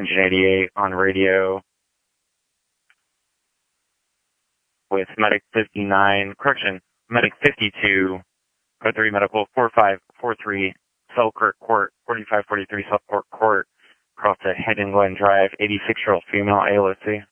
Engine 88 on radio with Medic 59, Medic 52, Code 3 Medical 4543, Selkirk Court, 4543 Selkirk Court, across the Head and Glen Drive, 86-year-old female, ALOC.